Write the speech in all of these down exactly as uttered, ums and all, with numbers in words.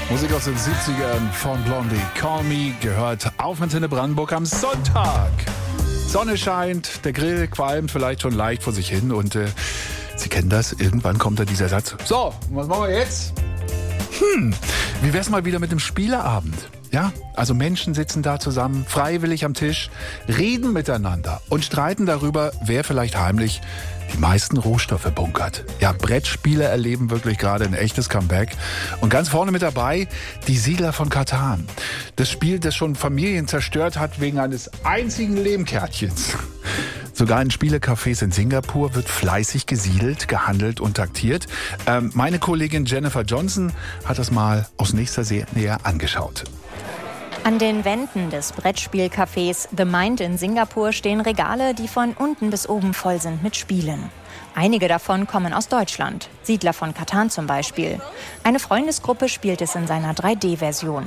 Musik aus den siebzigern von Blondie. Call Me gehört auf Antenne Brandenburg am Sonntag. Sonne scheint, der Grill qualmt vielleicht schon leicht vor sich hin und äh, Sie kennen das, irgendwann kommt da dieser Satz. So, was machen wir jetzt? Hm, wie wär's mal wieder mit einem Spieleabend? Ja, also Menschen sitzen da zusammen, freiwillig am Tisch, reden miteinander und streiten darüber, wer vielleicht heimlich die meisten Rohstoffe bunkert. Ja, Brettspiele erleben wirklich gerade ein echtes Comeback. Und ganz vorne mit dabei die Siedler von Catan. Das Spiel, das schon Familien zerstört hat wegen eines einzigen Lehmkärtchens. Sogar in Spielecafés in Singapur wird fleißig gesiedelt, gehandelt und taktiert. Ähm, meine Kollegin Jennifer Johnson hat das mal aus nächster Nähe angeschaut. An den Wänden des Brettspielcafés The Mind in Singapur stehen Regale, die von unten bis oben voll sind mit Spielen. Einige davon kommen aus Deutschland. Siedler von Catan zum Beispiel. Eine Freundesgruppe spielt es in seiner drei D-Version.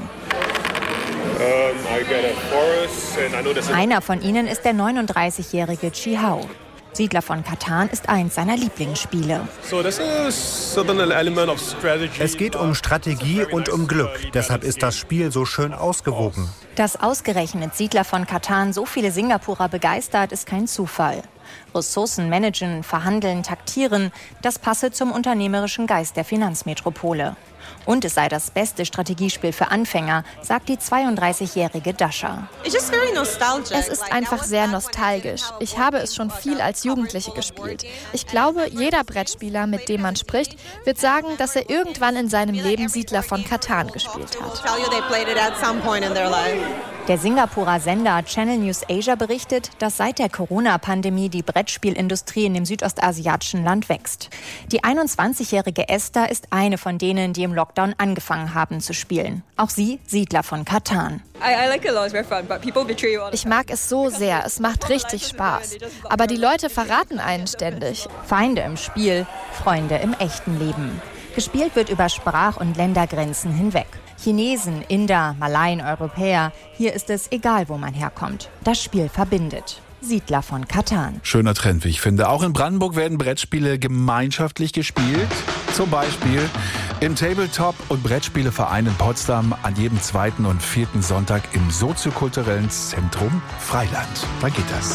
Einer von ihnen ist der neununddreißigjährige Chi Hao. Siedler von Catan ist eins seiner Lieblingsspiele. Es geht um Strategie und um Glück. Deshalb ist das Spiel so schön ausgewogen. Dass ausgerechnet Siedler von Catan so viele Singapurer begeistert, ist kein Zufall. Ressourcen managen, verhandeln, taktieren, das passe zum unternehmerischen Geist der Finanzmetropole. Und es sei das beste Strategiespiel für Anfänger, sagt die zweiunddreißigjährige Dasha. Es ist einfach sehr nostalgisch. Ich habe es schon viel als Jugendliche gespielt. Ich glaube, jeder Brettspieler, mit dem man spricht, wird sagen, dass er irgendwann in seinem Leben Siedler von Catan gespielt hat. Der Singapurer Sender Channel News Asia berichtet, dass seit der Corona-Pandemie die Brettspielindustrie in dem südostasiatischen Land wächst. Die einundzwanzigjährige Esther ist eine von denen, die im Lockdown angefangen haben zu spielen. Auch sie Siedler von Catan. Ich mag es so sehr, es macht richtig Spaß. Aber die Leute verraten einen ständig. Feinde im Spiel, Freunde im echten Leben. Gespielt wird über Sprach- und Ländergrenzen hinweg. Chinesen, Inder, Malaien, Europäer. Hier ist es egal, wo man herkommt. Das Spiel verbindet. Siedler von Catan. Schöner Trend, wie ich finde. Auch in Brandenburg werden Brettspiele gemeinschaftlich gespielt. Zum Beispiel im Tabletop- und Brettspieleverein in Potsdam an jedem zweiten und vierten Sonntag im soziokulturellen Zentrum Freiland. Da geht das.